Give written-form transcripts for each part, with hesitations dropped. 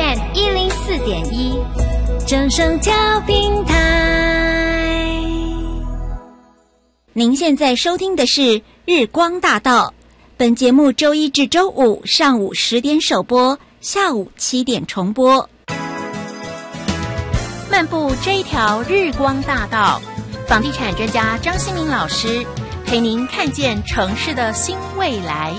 FM 104.1，正声调频台。 您现在收听的是日光大道，本节目周一至周五上午10点首播，下午7点重播。 漫步这一条日光大道，房地产专家张新民老师陪您看见城市的新未来。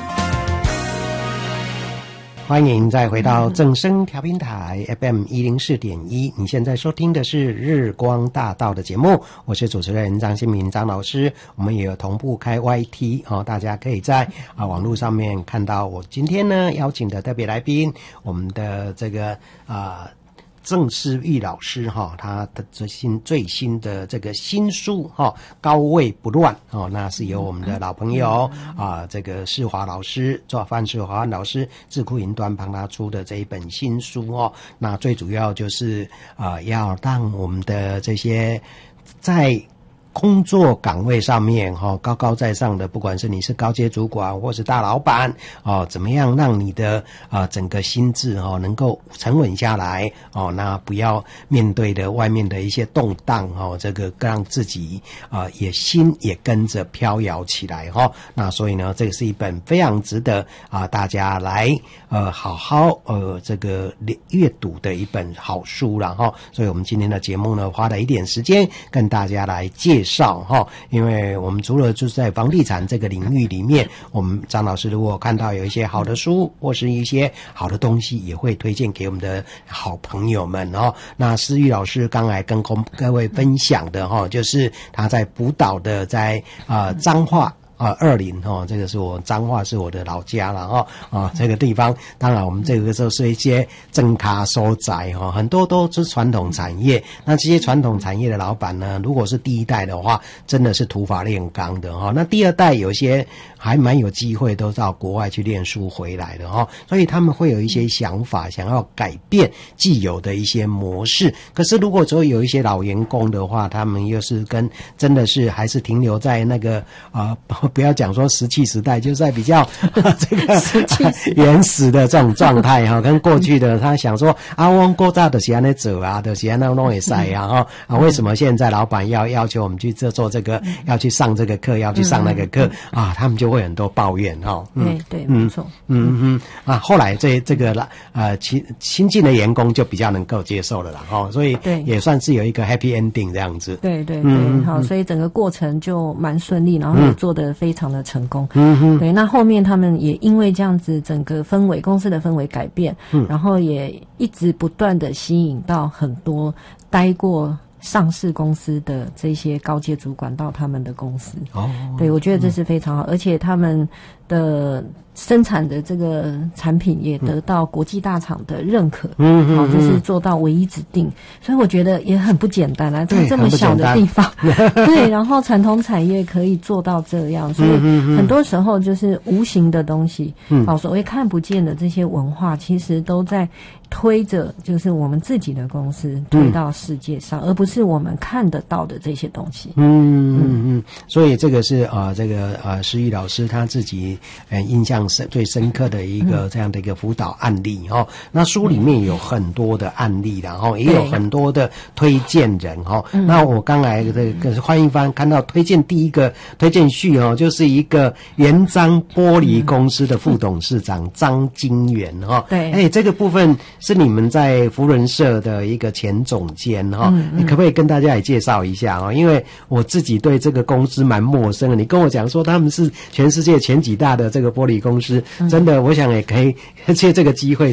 欢迎再回到正声调频台 FM 104.1，你现在收听的是日光大道的节目，我是主持人张新民张老师。我们也有同步开 YT 大家可以在网络上面看到我今天呢邀请的特别来宾，我们的这个郑思玉老师他的最新的这个新书高位不乱那是由我们的老朋友这个世华老师范世华老师智库云端帮他出的这一本新书那最主要就是要让我们的这些在工作岗位上面高高在上的，不管是你是高阶主管或是大老板怎么样让你的整个心智能够沉稳下来那不要面对的外面的一些动荡这个让自己心也跟着飘摇起来那所以呢这是一本非常值得大家来好好这个阅读的一本好书啦所以我们今天的节目呢花了一点时间跟大家来介绍因为我们除了就是在房地产这个领域里面，我们张老师如果看到有一些好的书或是一些好的东西，也会推荐给我们的好朋友们那思玉老师刚才跟各位分享的就是他在辅导的在彰化20这个是我彰化是我的老家了这个地方当然我们这个时候是一些正卡所在很多都是传统产业，那这些传统产业的老板呢，如果是第一代的话真的是土法炼钢的那第二代有些还蛮有机会都到国外去念书回来的所以他们会有一些想法想要改变既有的一些模式，可是如果只有一些老员工的话，他们又是真的是还是停留在那个不要讲说石器时代，就是在比较这个原始的这种状态跟过去的他想说我们过早就是这样走就是这样弄会使为什么现在老板要求我们去做这个要去上这个课要去上那个课他们就会很多抱怨对没错后来这个新进的员工就比较能够接受了啦所以也算是有一个 happy ending 这样子对好，所以整个过程就蛮顺利，然后也做得非常的成功对，那后面他们也因为这样子整个氛围公司的氛围改变然后也一直不断的吸引到很多待过上市公司的这些高阶主管到他们的公司对，我觉得这是非常好，而且他们的生产的这个产品也得到国际大厂的认可就是做到唯一指定，所以我觉得也很不简单在这么小的地方对，然后传统产业可以做到这样，所以很多时候就是无形的东西所谓看不见的这些文化其实都在推着就是我们自己的公司推到世界上而不是我们看得到的这些东西所以这个是这个施玉老师他自己印象最深刻的一个这样的一个辅导案例那书里面有很多的案例然后也有很多的推荐人那我刚才这个欢迎翻看到推荐第一个推荐序就是一个元章玻璃公司的副董事长张金元对这个部分是你们在福伦社的一个前总监你可不可以跟大家也介绍一下因为我自己对这个公司蛮陌生的，你跟我讲说他们是全世界前几大的这个玻璃公司真的我想也可以借这个机会